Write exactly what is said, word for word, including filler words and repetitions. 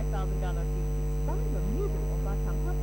thousand dollar fee. Báyọ̀ ní èrò ọba ta.